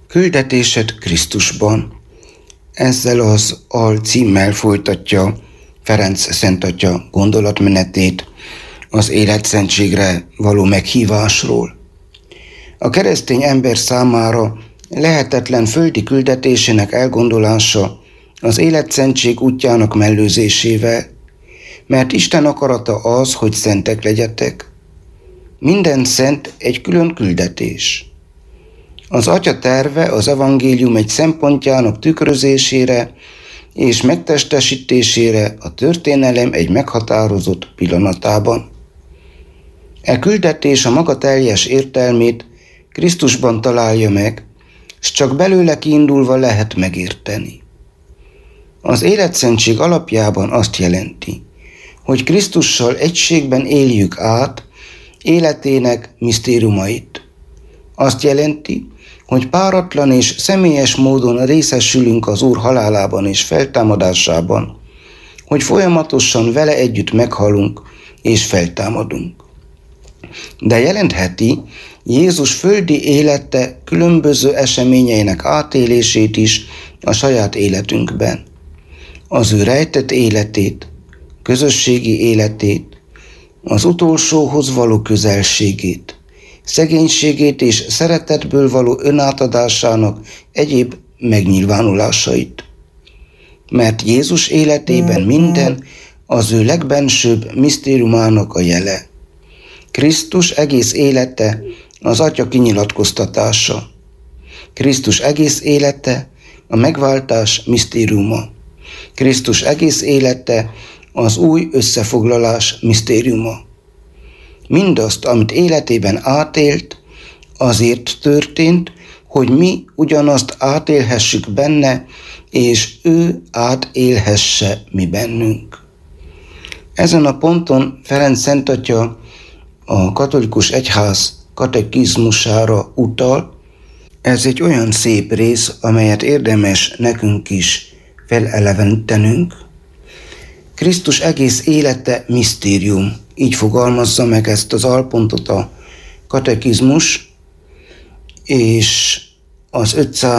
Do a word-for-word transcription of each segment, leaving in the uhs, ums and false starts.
Küldetésed Krisztusban. Ezzel az alcímmel folytatja Ferenc Szentatya gondolatmenetét az életszentségre való meghívásról. A keresztény ember számára lehetetlen földi küldetésének elgondolása az életszentség útjának mellőzésével, mert Isten akarata az, hogy szentek legyetek. Minden szent egy külön küldetés. Az Atya terve az evangélium egy szempontjának tükrözésére és megtestesítésére a történelem egy meghatározott pillanatában. E küldetés a maga teljes értelmét Krisztusban találja meg, s csak belőle kiindulva lehet megérteni. Az életszentség alapjában azt jelenti, hogy Krisztussal egységben éljük át életének misztériumait. Azt jelenti, hogy páratlan és személyes módon részesülünk az Úr halálában és feltámadásában, hogy folyamatosan vele együtt meghalunk és feltámadunk. De jelentheti Jézus földi élete különböző eseményeinek átélését is a saját életünkben. Az ő rejtett életét, közösségi életét, az utolsóhoz való közelségét, szegénységét és szeretetből való önátadásának egyéb megnyilvánulásait. Mert Jézus életében minden az ő legbensőbb misztériumának a jele. Krisztus egész élete az Atya kinyilatkoztatása. Krisztus egész élete a megváltás misztériuma. Krisztus egész élete az új összefoglalás misztériuma. Mindazt, amit életében átélt, azért történt, hogy mi ugyanazt átélhessük benne, és ő átélhesse mi bennünk. Ezen a ponton Ferenc Szentatya a katolikus egyház katekizmusára utal. Ez egy olyan szép rész, amelyet érdemes nekünk is felelevenítenünk. Krisztus egész élete misztérium. Így fogalmazza meg ezt az alpontot a katekizmus, és az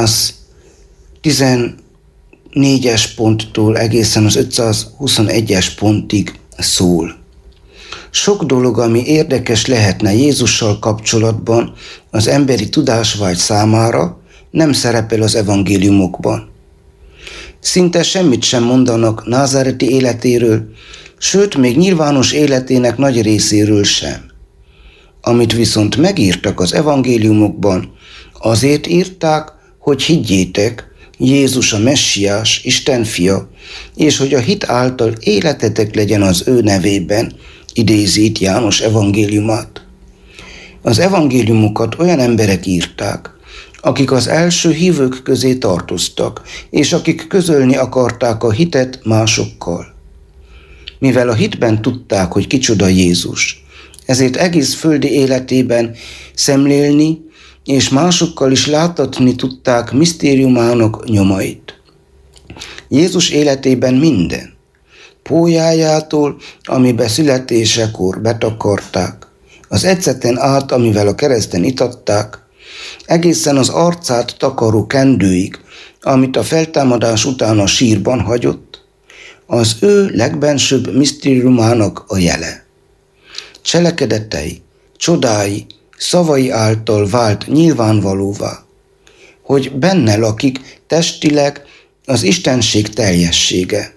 ötszáztizennégyes ponttól egészen az ötszázhuszonegyes pontig szól. Sok dolog, ami érdekes lehetne Jézussal kapcsolatban az emberi tudásvágy számára, nem szerepel az evangéliumokban. Szinte semmit sem mondanak názáreti életéről, sőt, még nyilvános életének nagy részéről sem. Amit viszont megírtak az evangéliumokban, azért írták, hogy higgyétek, Jézus a Messiás, Isten fia, és hogy a hit által életetek legyen az ő nevében, idézi itt János evangéliumát. Az evangéliumokat olyan emberek írták, akik az első hívők közé tartoztak, és akik közölni akarták a hitet másokkal. Mivel a hitben tudták, hogy kicsoda Jézus, ezért egész földi életében szemlélni és másokkal is láttatni tudták misztériumának nyomait. Jézus életében minden, pólyájától, amibe születésekor betakarták, az eceten át, amivel a kereszten itatták, egészen az arcát takaró kendőig, amit a feltámadás után a sírban hagyott, az ő legbensőbb misztériumának a jele. Cselekedetei, csodái, szavai által vált nyilvánvalóvá, hogy benne lakik testileg az istenség teljessége.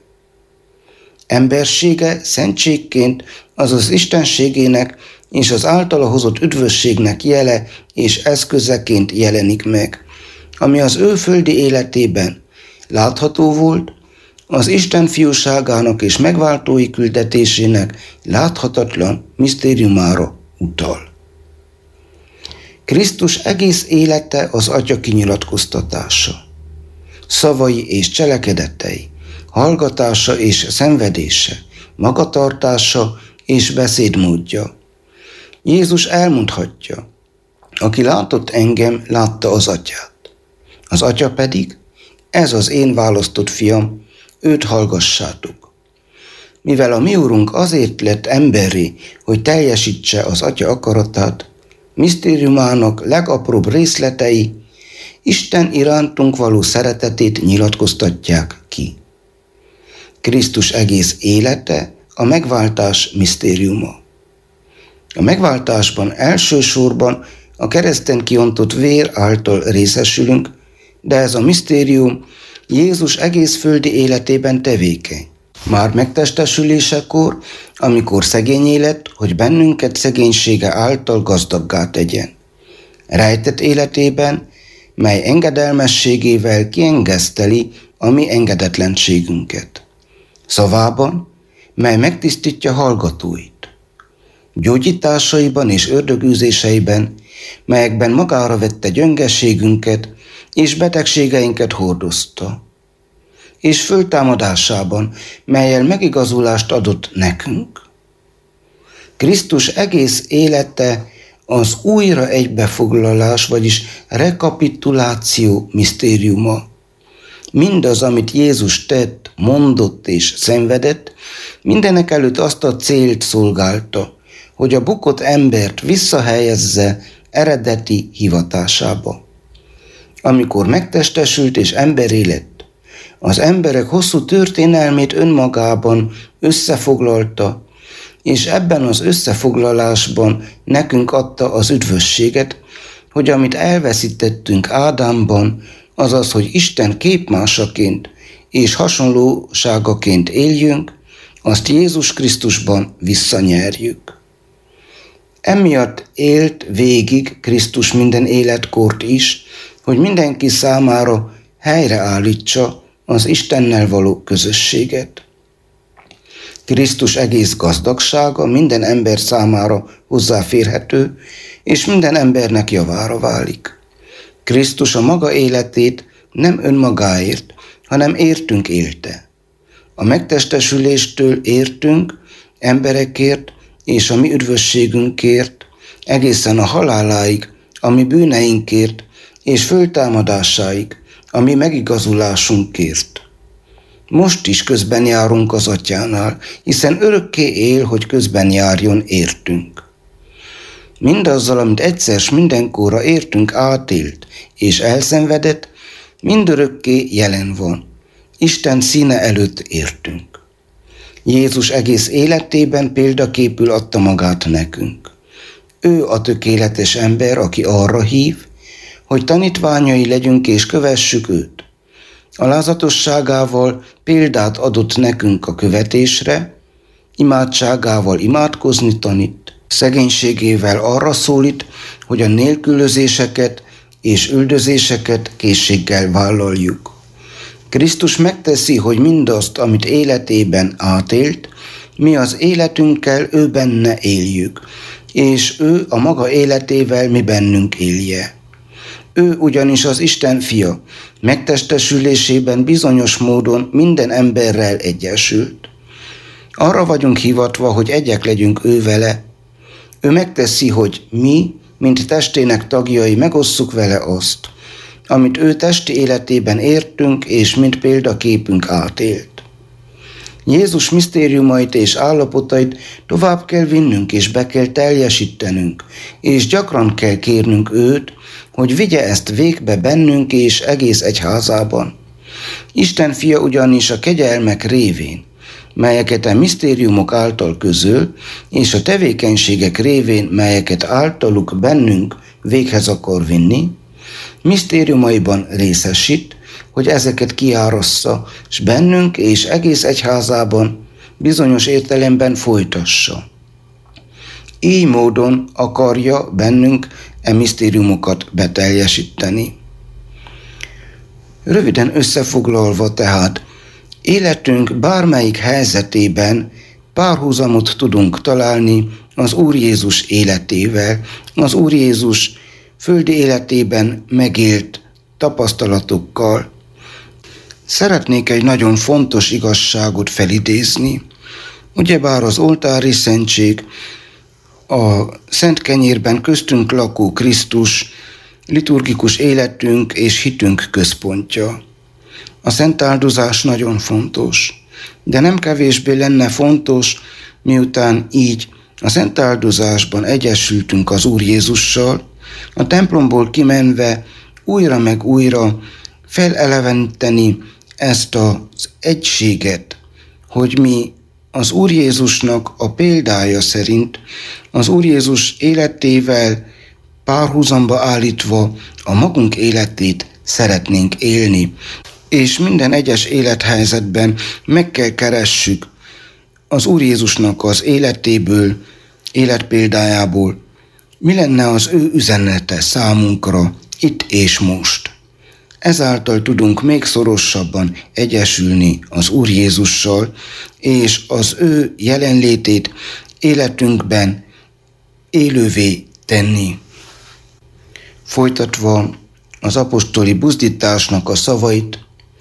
Embersége szentségként az az istenségének és az általa hozott üdvösségnek jele és eszközeként jelenik meg, ami az ő földi életében látható volt, az Isten fiúságának és megváltói küldetésének láthatatlan misztériumára utal. Krisztus egész élete az Atya kinyilatkoztatása. Szavai és cselekedetei, hallgatása és szenvedése, magatartása és beszédmódja. Jézus elmondhatja, aki látott engem, látta az Atyát. Az Atya pedig, ez az én választott fiam, őt hallgassátok. Mivel a mi Urunk azért lett emberré, hogy teljesítse az Atya akaratát, misztériumának legapróbb részletei Isten irántunk való szeretetét nyilatkoztatják ki. Krisztus egész élete a megváltás misztériuma. A megváltásban elsősorban a kereszten kiontott vér által részesülünk, de ez a misztérium Jézus egész földi életében tevékeny. Már megtestesülésekor, amikor szegényé lett, hogy bennünket szegénysége által gazdaggá tegyen. Rejtett életében, mely engedelmességével kiengeszteli a mi engedetlenségünket. Szavában, mely megtisztítja hallgatóit. Gyógyításaiban és ördögűzéseiben, melyekben magára vette gyöngességünket és betegségeinket hordozta. És föltámadásában, mellyel megigazulást adott nekünk. Krisztus egész élete az újra egybefoglalás, vagyis rekapituláció misztériuma. Mindaz, amit Jézus tett, mondott és szenvedett, mindenek előtt azt a célt szolgálta, hogy a bukott embert visszahelyezze eredeti hivatásába. Amikor megtestesült és emberé lett, az emberek hosszú történelmét önmagában összefoglalta, és ebben az összefoglalásban nekünk adta az üdvösséget, hogy amit elveszítettünk Ádámban, azaz, hogy Isten képmásaként és hasonlóságaként éljünk, azt Jézus Krisztusban visszanyerjük. Emiatt élt végig Krisztus minden életkort is, hogy mindenki számára helyreállítsa az Istennel való közösséget. Krisztus egész gazdagsága minden ember számára hozzáférhető, és minden embernek javára válik. Krisztus a maga életét nem önmagáért, hanem értünk élte. A megtestesüléstől értünk, emberekért és a mi üdvösségünkért, egészen a haláláig, a mi bűneinkért, és föltámadásáig, a mi megigazulásunkért. Most is közben járunk az Atyánál, hiszen örökké él, hogy közben járjon értünk. Mindazzal, amit egyszer s mindenkorra értünk átélt és elszenvedett, mindörökké jelen van. Isten színe előtt értünk. Jézus egész életében példaképül adta magát nekünk. Ő a tökéletes ember, aki arra hív, hogy tanítványai legyünk és kövessük őt. Alázatosságával példát adott nekünk a követésre, imádságával imádkozni tanít, szegénységével arra szólít, hogy a nélkülözéseket és üldözéseket készséggel vállaljuk. Krisztus megteszi, hogy mindazt, amit életében átélt, mi az életünkkel ő benne éljük, és ő a maga életével mi bennünk élje. Ő ugyanis az Isten fia, megtestesülésében bizonyos módon minden emberrel egyesült. Arra vagyunk hivatva, hogy egyek legyünk ő vele. Ő megteszi, hogy mi, mint testének tagjai megosszuk vele azt, amit ő testi életében értünk, és mint példaképünk átélt. Jézus misztériumait és állapotait tovább kell vinnünk, és be kell teljesítenünk, és gyakran kell kérnünk őt, hogy vigye ezt végbe bennünk és egész egyházában. Isten fia ugyanis a kegyelmek révén, melyeket a misztériumok által közöl, és a tevékenységek révén, melyeket általuk bennünk véghez akar vinni, misztériumaiban részesít, hogy ezeket kiárassza, s bennünk és egész egyházában bizonyos értelemben folytassa. Így módon akarja bennünk e misztériumokat beteljesíteni. Röviden összefoglalva tehát, életünk bármelyik helyzetében párhuzamot tudunk találni az Úr Jézus életével, az Úr Jézus földi életében megélt tapasztalatokkal. Szeretnék egy nagyon fontos igazságot felidézni. Ugyebár az oltári szentség, a szent kenyérben köztünk lakó Krisztus, liturgikus életünk és hitünk központja. A szent áldozás nagyon fontos, de nem kevésbé lenne fontos, miután így a szent áldozásban egyesültünk az Úr Jézussal, a templomból kimenve újra meg újra feleleveníteni ezt az egységet, hogy mi az Úr Jézusnak a példája szerint, az Úr Jézus életével párhuzamba állítva a magunk életét szeretnénk élni, és minden egyes élethelyzetben meg kell keressük az Úr Jézusnak az életéből, életpéldájából, mi lenne az ő üzenete számunkra itt és most. Ezáltal tudunk még szorosabban egyesülni az Úr Jézussal, és az ő jelenlétét életünkben élővé tenni. Folytatva az apostoli buzdításnak a szavait,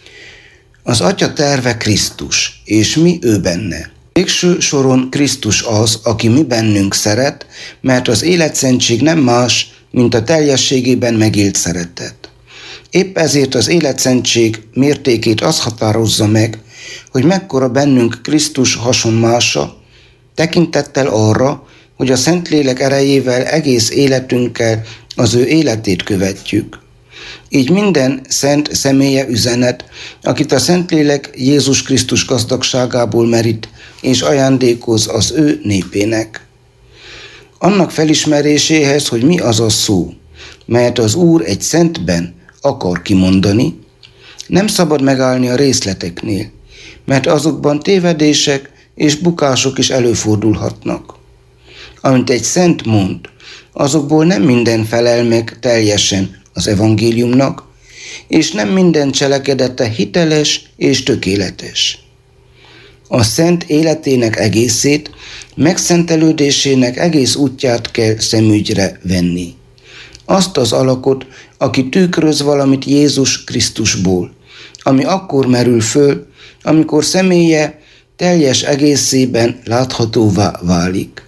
az Atya terve Krisztus, és mi ő benne. Végső soron Krisztus az, aki mi bennünk szeret, mert az életszentség nem más, mint a teljességében megélt szeretet. Épp ezért az életszentség mértékét az határozza meg, hogy mekkora bennünk Krisztus hasonmása, tekintettel arra, hogy a Szentlélek erejével egész életünkkel az ő életét követjük. Így minden szent személye üzenet, akit a Szentlélek Jézus Krisztus gazdagságából merít és ajándékoz az ő népének. Annak felismeréséhez, hogy mi az a szó, melyet az Úr egy szentben akar kimondani, nem szabad megállni a részleteknél, mert azokban tévedések és bukások is előfordulhatnak. Amint egy szent mond, azokból nem minden felel meg teljesen az evangéliumnak, és nem minden cselekedete hiteles és tökéletes. A szent életének egészét, megszentelődésének egész útját kell szemügyre venni. Azt az alakot, aki tükröz valamit Jézus Krisztusból, ami akkor merül föl, amikor személye teljes egészében láthatóvá válik.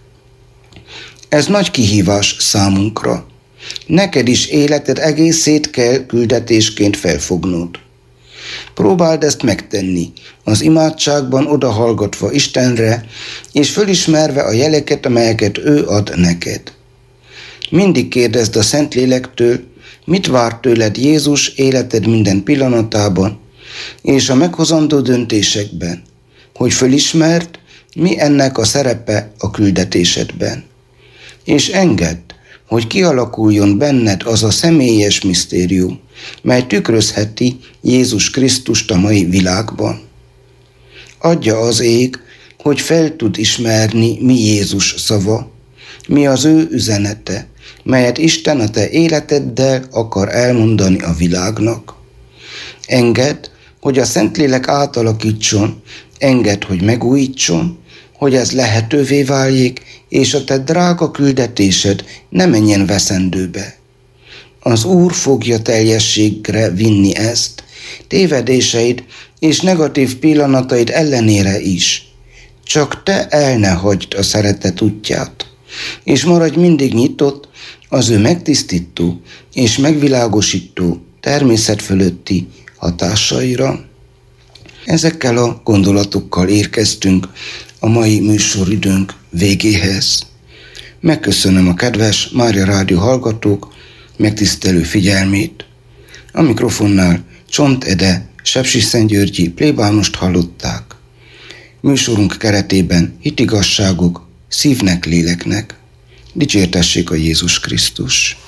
Ez nagy kihívás számunkra. Neked is életed egészét kell küldetésként felfognod. Próbáld ezt megtenni, az imádságban odahallgatva Istenre, és fölismerve a jeleket, amelyeket ő ad neked. Mindig kérdezd a Szentlélektől, mit vár tőled Jézus életed minden pillanatában, és a meghozandó döntésekben, hogy fölismerd, mi ennek a szerepe a küldetésedben. És engedd, hogy kialakuljon benned az a személyes misztérium, mely tükrözheti Jézus Krisztust a mai világban. Adja az ég, hogy fel tud ismerni, mi Jézus szava, mi az ő üzenete, melyet Isten a te életeddel akar elmondani a világnak. Engedd, hogy a Szentlélek átalakítson, engedd, hogy megújítson, hogy ez lehetővé váljék, és a te drága küldetésed ne menjen veszendőbe. Az Úr fogja teljességre vinni ezt, tévedéseid és negatív pillanataid ellenére is. Csak te el ne hagyd a szeretet útját, és maradj mindig nyitott az ő megtisztító és megvilágosító természet fölötti hatásaira. Ezekkel a gondolatokkal érkeztünk a mai műsoridőnk végéhez. Megköszönöm a kedves Mária Rádió hallgatók megtisztelő figyelmét. A mikrofonnál Csont Ede, sepsiszentgyörgyi plébánost hallották. Műsorunk keretében hitigasságok szívnek, léleknek. Dicsértessék a Jézus Krisztus!